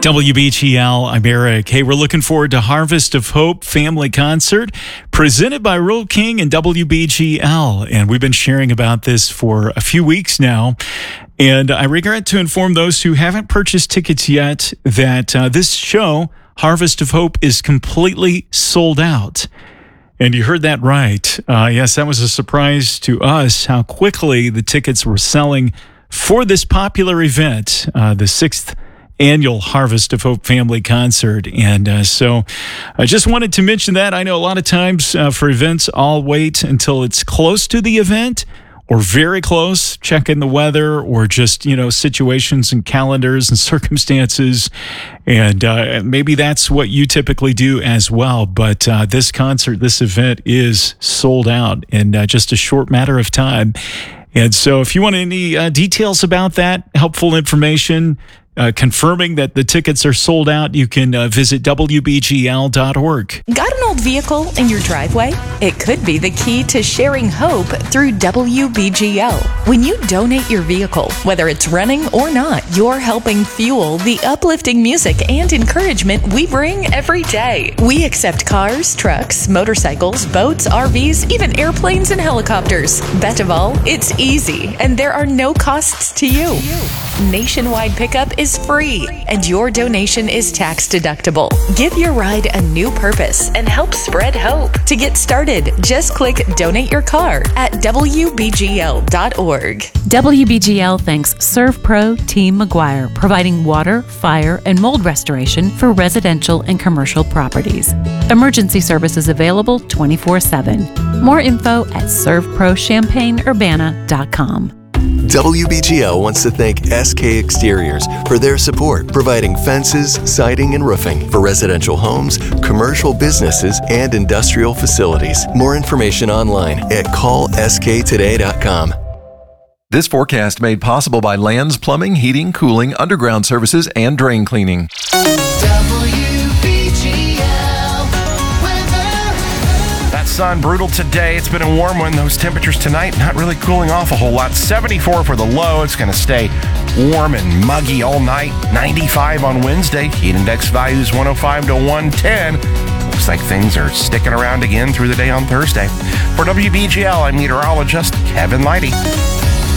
WBGL, I'm Eric. Hey, we're looking forward to Harvest of Hope Family Concert presented by Rural King and WBGL. And we've been sharing about this for a few weeks now. And I regret to inform those who haven't purchased tickets yet that this show, Harvest of Hope, is completely sold out. And you heard that right. Yes, that was a surprise to us how quickly the tickets were selling for this popular event, the 6th annual Harvest of Hope Family Concert. And so I just wanted to mention that. I know a lot of times for events, I'll wait until it's close to the event or very close, checking the weather or just, situations and calendars and circumstances. And maybe that's what you typically do as well. But this concert, this event is sold out in just a short matter of time. And so if you want any details about that, helpful information, confirming that the tickets are sold out, you can visit WBGL.org. Got an old vehicle in your driveway? It could be the key to sharing hope through WBGL. When you donate your vehicle, whether it's running or not, you're helping fuel the uplifting music and encouragement we bring every day. We accept cars, trucks, motorcycles, boats, RVs, even airplanes and helicopters. Best of all, it's easy and there are no costs to you. Nationwide pickup is free and your donation is tax deductible. Give your ride a new purpose and help spread hope. To get started, just click Donate Your Car at WBGL.org. WBGL thanks ServPro Team McGuire, providing water, fire, and mold restoration for residential and commercial properties. Emergency services available 24/7. More info at servprochampaignurbana.com. WBGL wants to thank SK Exteriors for their support, providing fences, siding, and roofing for residential homes, commercial businesses, and industrial facilities. More information online at callsktoday.com. This forecast made possible by Lands Plumbing, Heating, Cooling, Underground Services, and Drain Cleaning. Sun brutal today. It's been a warm one. Those temperatures tonight not really cooling off a whole lot. 74 for the low. It's going to stay warm and muggy all night. 95 on Wednesday. Heat index values 105 to 110. Looks like things are sticking around again through the day on Thursday. For WBGL, I'm meteorologist Kevin Leidy.